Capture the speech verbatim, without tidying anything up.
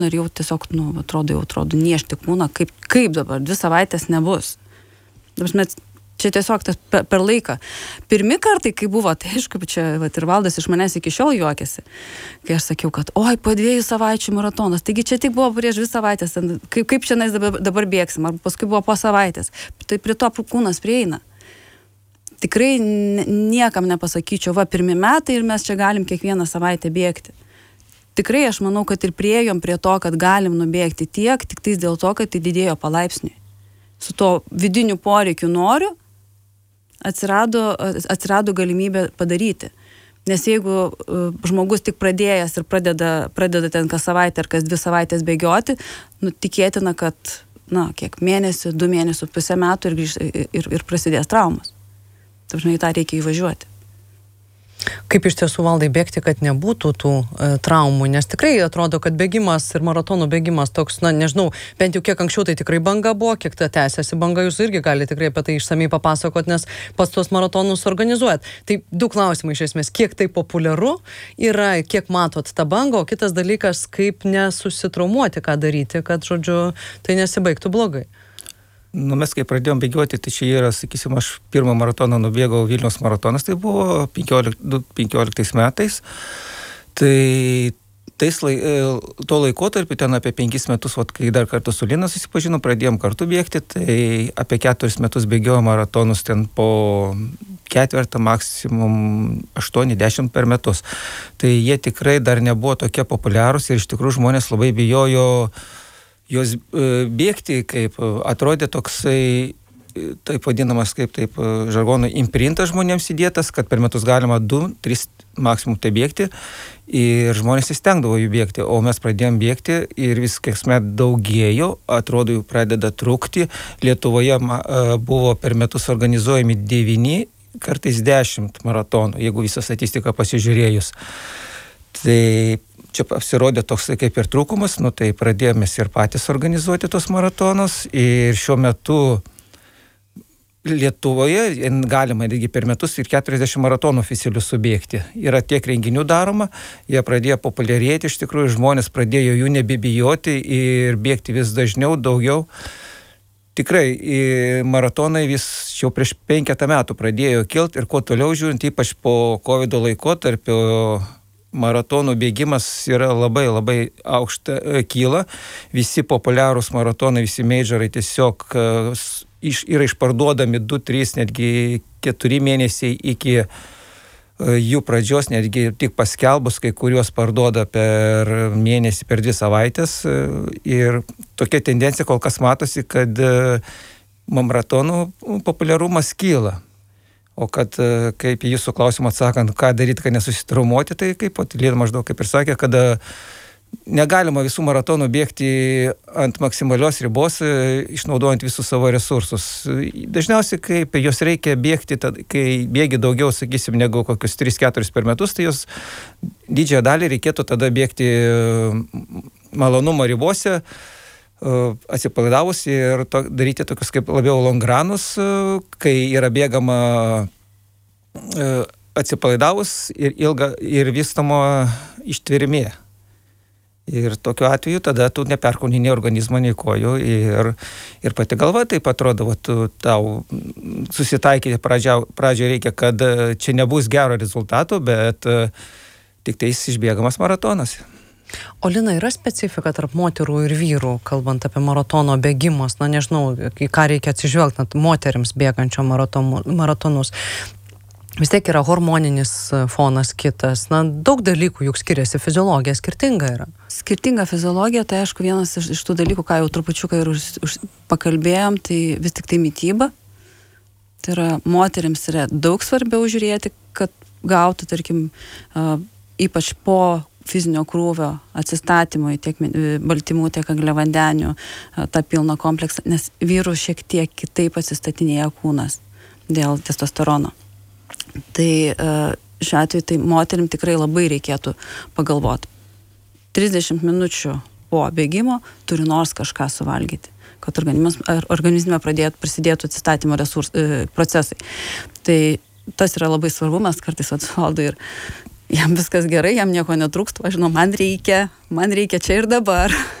ir jau tiesiog, nu, atrodo, jau atrodo, niešti kūną, kaip, kaip dabar, dvi savaitės nebus. Dabar, čia tiesiog tas per, per laiką. Pirmi kartai, kai buvo, tai aišku, čia vat, ir Valdas iš manęs iki šiol juokėsi, kai aš sakiau, kad oi, po dviejų savaičių maratonas, taigi čia tik buvo prieš dvi savaitės, kaip, kaip čia dabar, dabar bėgsim, ar paskui buvo po savaitės. Tai prie to kūnas prieina. Tikrai niekam nepasakyčiau, va, pirmi metai ir mes čia galim kiekvieną savaitę bėgti. Tikrai aš manau, kad ir priejom prie to, kad galim nubėgti tiek, tik tais dėl to, kad tai didėjo palaipsniui. Su to vidiniu poreikiu noriu, atsirado, atsirado galimybė padaryti. Nes jeigu uh, žmogus tik pradėjęs ir pradeda, pradeda ten kas savaitę ar kas dvi savaitės bėgioti, nu, tikėtina, kad, na, kiek mėnesių, du mėnesių, pusę metų ir, grįž, ir, ir prasidės traumas. Taip, žinai, tą reikia įvažiuoti. Kaip iš tiesų, Valdai, bėgti, kad nebūtų tų e, traumų, nes tikrai atrodo, kad bėgimas ir maratonų bėgimas toks, na, nežinau, bent jau kiek anksčiau tai tikrai banga buvo, kiek ta tęsiasi banga, jūs irgi galite tikrai apie tai išsamei papasakot, nes pats tuos maratonus organizuojat. Tai du klausimai iš esmės, kiek tai populiaru yra, kiek matot tą bangą, o kitas dalykas, kaip nesusitraumuoti, ką daryti, kad, žodžiu, tai nesibaigtų blogai. Nu, mes kai pradėjom bėgioti, tai čia yra, sakysim, aš pirmą maratoną nubėgau Vilniaus maratonas, tai buvo penkioliktais metais. Tai tais lai, to laikotarpį, ten apie penkis metus, vat, kai dar kartu su Lina susipažinom, pradėjom kartu bėgti, tai apie keturis metus bėgiojo maratonus ten po ketvertą, maksimum aštuoni dešimt per metus. Tai jie tikrai dar nebuvo tokie populiarūs ir iš tikrųjų žmonės labai bijojo jos bėgti, kaip atrodė toksai, taip vadinamas, kaip taip žargonų imprintas žmonėms įdėtas, kad per metus galima du, tris maksimum tai bėgti ir žmonės įstengdavo jų bėgti, o mes pradėjom bėgti ir vis kasmet daugėjo, atrodo jų pradeda trūkti. Lietuvoje buvo per metus organizuojami devyni, kartais dešimt maratonų, jeigu visą statistiką pasižiūrėjus. Tai čia pasirodė toks kaip ir trūkumas, nu tai pradėjome ir patys organizuoti tos maratonus ir šiuo metu Lietuvoje galima irgi per metus ir keturiasdešimt maratonų oficialių subėgti. Yra tiek renginių daroma, jie pradėjo populiarėti, iš tikrųjų žmonės pradėjo jų nebebijoti ir bėgti vis dažniau, daugiau. Tikrai maratonai vis jau prieš penketą metų pradėjo kilti ir kuo toliau žiūrint, ypač po kovido laikotarpio, maratonų bėgimas yra labai labai aukšta kyla. Visi populiarūs maratonai, visi majorai tiesiog iš, yra išparduodami du, trys, netgi keturi mėnesiai iki jų pradžios, netgi tik paskelbus, kai kuriuos parduoda per mėnesį, per dvi savaitės. Ir tokia tendencija kol kas matosi, kad maratonų populiarumas kyla. O kad, kaip į jūsų klausimą atsakant, ką daryti, kad nesusitraumuoti, tai kaip Lina maždaug kaip ir sakė, kada negalima visų maratonų bėgti ant maksimalios ribos, išnaudojant visus savo resursus. Dažniausiai, kaip jos reikia bėgti, tad, kai bėgi daugiau, sakysim, negu kokius tris keturis per metus, tai jos didžiąją dalį reikėtų tada bėgti malonumo ribose, atsipalaidavus ir to, daryti tokius kaip labiau longranus, kai yra bėgama atsipalaidavus ir, ilga, ir vystama ištvermė. Ir tokiu atveju tada tu neperkūni nei organizmo, nei kojų ir, ir pati galva taip atrodo, tu, tau susitaikyti pradžioje reikia, kad čia nebus gero rezultato, bet tik tais išbėgamas maratonas. O Lina, yra specifika tarp moterų ir vyrų, kalbant apie maratono bėgimus, na nežinau, į ką reikia atsižvelgti, na, moterims bėgančio maratonus. Vis tiek yra hormoninis fonas kitas, na daug dalykų juk skiriasi, fiziologija skirtinga yra. Skirtinga fiziologija, tai aišku vienas iš, iš tų dalykų, ką jau trupučiuką ir už, už, pakalbėjom, tai vis tik tai mityba. Tai yra, moterims yra daug svarbiau žiūrėti, kad gautų, tarkim, uh, ypač po fizinio krūvio atsistatymui, tiek baltymų, tiek angliavandenių, tą pilną kompleksą, nes vyrų šiek tiek kitaip atsistatinėja kūnas dėl testosterono. Tai šiuo atveju tai moterim tikrai labai reikėtų pagalvoti. trisdešimt minučių po bėgimo turi nors kažką suvalgyti, kad organizme pradėtų prisidėtų atsistatymo resurs, procesai. Tai tas yra labai svarbu, mes kartais atsvaldo ir jam viskas gerai, jam nieko netrūksta, aš žinau, man reikia, man reikia čia ir dabar.